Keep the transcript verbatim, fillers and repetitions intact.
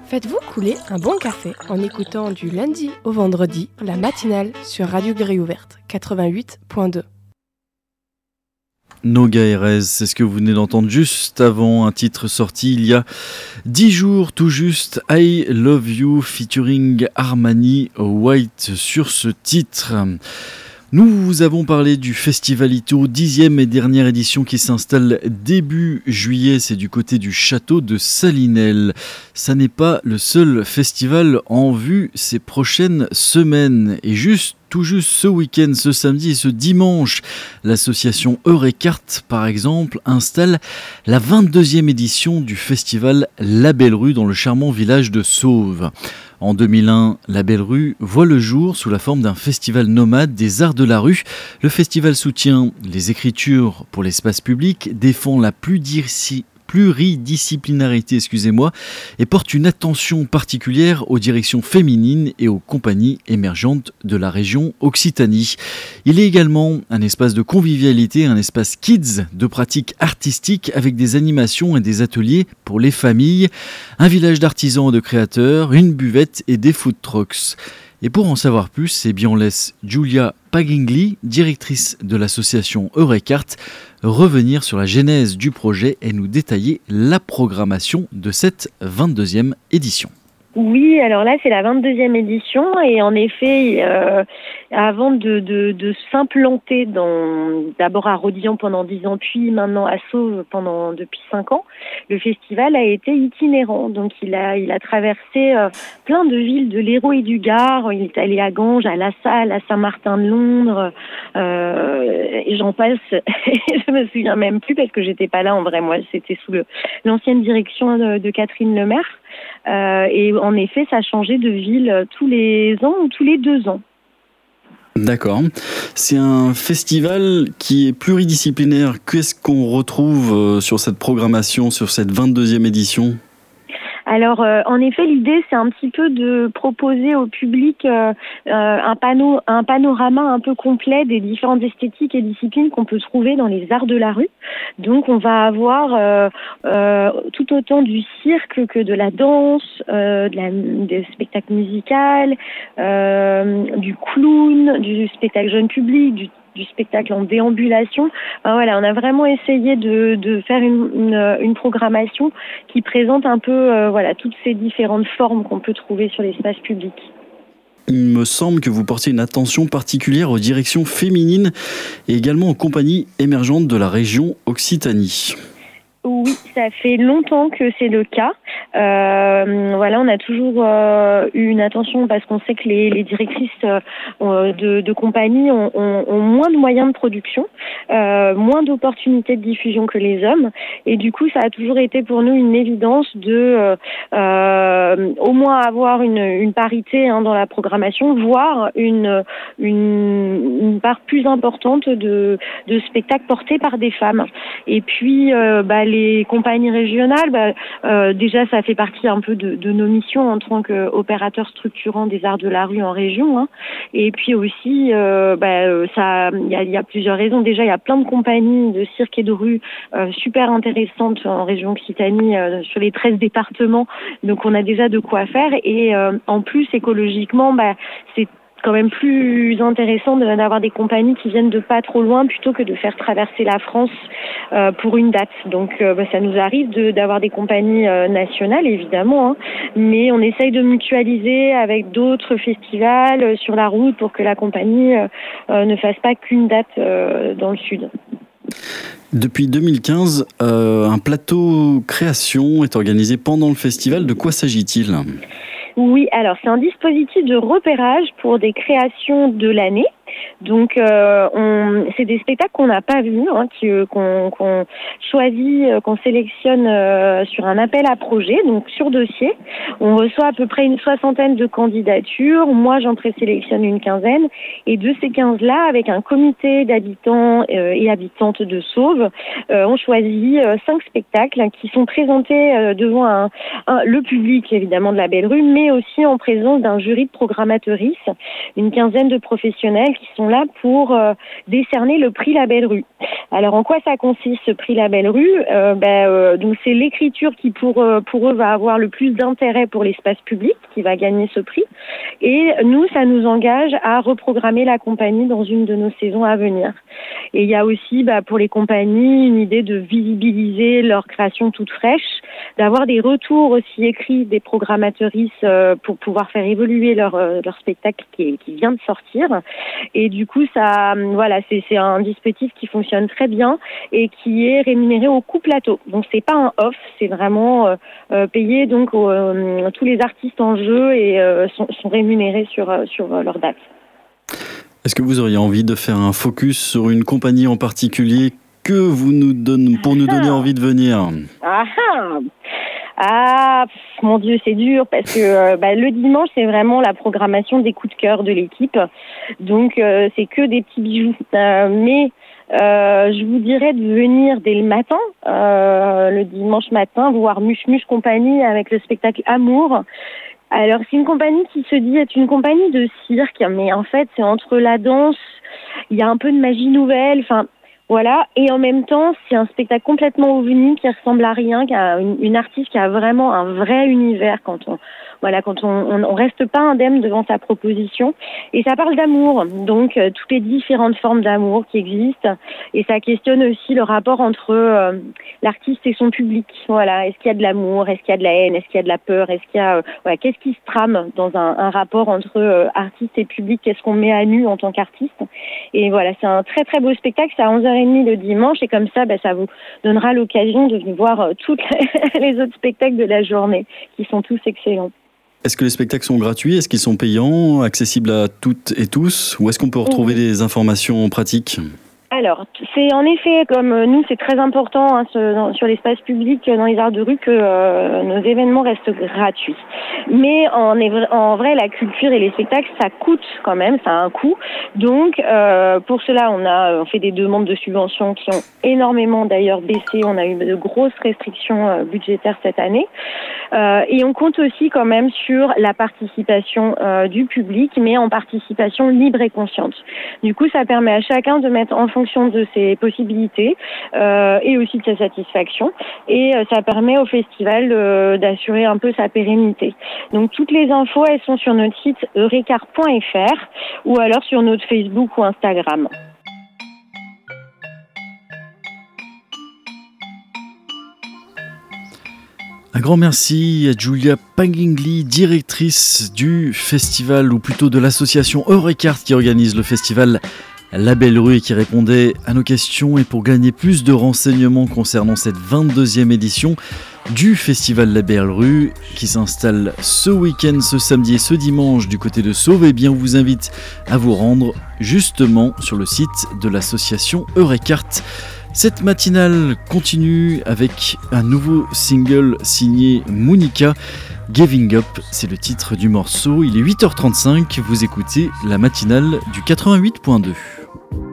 Faites-vous couler un bon café en écoutant du lundi au vendredi la matinale sur Radio Grille Ouverte quatre-vingt-huit point deux. Noga Erez, c'est ce que vous venez d'entendre juste avant un titre sorti il y a dix jours tout juste, I Love You featuring Armani White sur ce titre. Nous vous avons parlé du Festivalito, dixième et dernière édition qui s'installe début juillet, c'est du côté du château de Salinelles. Ça n'est pas le seul festival en vue ces prochaines semaines. Et juste, tout juste ce week-end, ce samedi et ce dimanche, l'association Eurecart, par exemple, installe la vingt-deuxième édition du festival La Belle Rue dans le charmant village de Sauve. En deux mille un, La Belle Rue voit le jour sous la forme d'un festival nomade des arts de la rue. Le festival soutient les écritures pour l'espace public, défend la pluridisciplinarité pluridisciplinarité, excusez-moi, et porte une attention particulière aux directions féminines et aux compagnies émergentes de la région Occitanie. Il est également un espace de convivialité, un espace kids de pratiques artistiques avec des animations et des ateliers pour les familles, un village d'artisans et de créateurs, une buvette et des food trucks. Et pour en savoir plus, eh bien on laisse Giulia Pagingli, directrice de l'association Eurecart, revenir sur la genèse du projet et nous détailler la programmation de cette vingt-deuxième édition. Oui, alors là c'est la vingt-deuxième édition et en effet, euh, avant de, de, de s'implanter dans, d'abord à Rodillan pendant dix ans, puis maintenant à Sauve pendant depuis cinq ans, le festival a été itinérant. Donc il a il a traversé euh, plein de villes de l'Hérault et du Gard. Il est allé à Ganges, à La Salle, à Saint-Martin de Londres, euh, et j'en passe. Je me souviens même plus parce que j'étais pas là en vrai. Moi, c'était sous le, l'ancienne direction de, de Catherine Lemaire. Euh, et en effet, ça a changé de ville tous les ans ou tous les deux ans. D'accord. C'est un festival qui est pluridisciplinaire. Qu'est-ce qu'on retrouve sur cette programmation, sur cette vingt-deuxième édition ? Alors, euh, en effet, l'idée, c'est un petit peu de proposer au public euh, euh, un panneau, un panorama un peu complet des différentes esthétiques et disciplines qu'on peut trouver dans les arts de la rue. Donc, on va avoir euh, euh, tout autant du cirque que de la danse, euh, de la, des spectacles musicaux, euh, du clown, du spectacle jeune public, du du spectacle en déambulation. Enfin, voilà, on a vraiment essayé de, de faire une, une, une programmation qui présente un peu euh, voilà, toutes ces différentes formes qu'on peut trouver sur l'espace public. Il me semble que vous portez une attention particulière aux directions féminines et également aux compagnies émergentes de la région Occitanie. Oui, ça fait longtemps que c'est le cas. Euh, voilà, on a toujours euh, eu une attention parce qu'on sait que les, les directrices euh, de, de compagnie ont, ont, ont moins de moyens de production, euh, moins d'opportunités de diffusion que les hommes. Et du coup, ça a toujours été pour nous une évidence de euh, euh, au moins avoir une, une parité hein, dans la programmation, voire une, une, une part plus importante de, de spectacles portés par des femmes. Et puis, euh, bah, les Les compagnies régionales, bah, euh, déjà ça fait partie un peu de, de nos missions en tant qu'opérateurs structurants des arts de la rue en région. Hein. Et puis aussi, euh, bah, ça, il y a, y a plusieurs raisons. Déjà, il y a plein de compagnies de cirque et de rue euh, super intéressantes en région Occitanie euh, sur les treize départements. Donc on a déjà de quoi faire. Et euh, en plus, écologiquement, bah, c'est quand même plus intéressant d'avoir des compagnies qui viennent de pas trop loin plutôt que de faire traverser la France euh, pour une date. Donc euh, bah, ça nous arrive de, d'avoir des compagnies euh, nationales évidemment, hein, mais on essaye de mutualiser avec d'autres festivals euh, sur la route pour que la compagnie euh, euh, ne fasse pas qu'une date euh, dans le sud. Depuis deux mille quinze, euh, un plateau création est organisé pendant le festival. De quoi s'agit-il ? Oui, alors c'est un dispositif de repérage pour des créations de l'année. Donc, euh, on, c'est des spectacles qu'on n'a pas vus, hein, qui, euh, qu'on, qu'on choisit, euh, qu'on sélectionne euh, sur un appel à projet, donc sur dossier. On reçoit à peu près une soixantaine de candidatures. Moi, j'en présélectionne une quinzaine. Et de ces quinze-là, avec un comité d'habitants euh, et habitantes de Sauve, euh, on choisit euh, cinq spectacles hein, qui sont présentés euh, devant un, un, le public, évidemment, de la Belle Rue, mais aussi en présence d'un jury de programmatrices, une quinzaine de professionnels qui sont là pour euh, décerner le prix Label Rue. Alors en quoi ça consiste ce prix Label Rue? euh, ben, euh, Donc c'est l'écriture qui pour euh, pour eux va avoir le plus d'intérêt pour l'espace public qui va gagner ce prix. Et nous, ça nous engage à reprogrammer la compagnie dans une de nos saisons à venir. Et il y a aussi bah, pour les compagnies une idée de visibiliser leur création toute fraîche, d'avoir des retours aussi écrits des programmatrices euh, pour pouvoir faire évoluer leur euh, leur spectacle qui, qui vient de sortir. Et du coup, ça, voilà, c'est c'est un dispositif qui fonctionne très bien et qui est rémunéré au coût plateau. Donc c'est pas un off, c'est vraiment euh, payé donc euh, tous les artistes en jeu et euh, sont, sont rémunérés sur sur leur date. Est-ce que vous auriez envie de faire un focus sur une compagnie en particulier que vous nous donnez pour nous donner envie de venir? Ah ah Ah, pff, mon Dieu, c'est dur parce que euh, bah, le dimanche, c'est vraiment la programmation des coups de cœur de l'équipe. Donc, euh, c'est que des petits bijoux. Euh, mais euh, je vous dirais de venir dès le matin, euh, le dimanche matin, voir Muche Muche Compagnie avec le spectacle Amour. Alors, c'est une compagnie qui se dit être une compagnie de cirque, mais en fait, c'est entre la danse, il y a un peu de magie nouvelle, enfin... Voilà, et en même temps, c'est un spectacle complètement ovni qui ressemble à rien, qui a une, une artiste qui a vraiment un vrai univers quand on, voilà, quand on, on, on reste pas indemne devant sa proposition. Et ça parle d'amour, donc euh, toutes les différentes formes d'amour qui existent, et ça questionne aussi le rapport entre euh, l'artiste et son public. Voilà, est-ce qu'il y a de l'amour, est-ce qu'il y a de la haine, est-ce qu'il y a de la peur, est-ce qu'il y a, euh, voilà, qu'est-ce qui se trame dans un, un rapport entre euh, artiste et public, qu'est-ce qu'on met à nu en tant qu'artiste. Et voilà, c'est un très très beau spectacle, c'est à onze heures trente le dimanche, et comme ça, bah, ça vous donnera l'occasion de venir voir euh, tous les autres spectacles de la journée, qui sont tous excellents. Est-ce que les spectacles sont gratuits? Est-ce qu'ils sont payants, accessibles à toutes et tous? Ou est-ce qu'on peut retrouver oui. des informations pratiques? Alors, c'est en effet, comme euh, nous, c'est très important hein, ce, dans, sur l'espace public, dans les arts de rue, que euh, nos événements restent gratuits. Mais en, en vrai, la culture et les spectacles, ça coûte quand même, ça a un coût. Donc, euh, pour cela, on a on fait des demandes de subventions qui ont énormément d'ailleurs baissé. On a eu de grosses restrictions euh, budgétaires cette année. Euh, et on compte aussi quand même sur la participation euh, du public, mais en participation libre et consciente. Du coup, ça permet à chacun de mettre en fonction de ses possibilités euh, et aussi de sa satisfaction. Et euh, ça permet au festival euh, d'assurer un peu sa pérennité. Donc toutes les infos, elles sont sur notre site eurecart point f r ou alors sur notre Facebook ou Instagram. Un grand merci à Julia Pangingli, directrice du festival, ou plutôt de l'association Eurecart qui organise le festival Label Rue et qui répondait à nos questions. Et pour gagner plus de renseignements concernant cette vingt-deuxième édition du festival Label Rue qui s'installe ce week-end, ce samedi et ce dimanche du côté de Sauve, eh bien on vous invite à vous rendre justement sur le site de l'association Eurecart. Cette matinale continue avec un nouveau single signé Monica. Giving Up, c'est le titre du morceau. Il est huit heures trente-cinq, vous écoutez la matinale du quatre-vingt-huit point deux.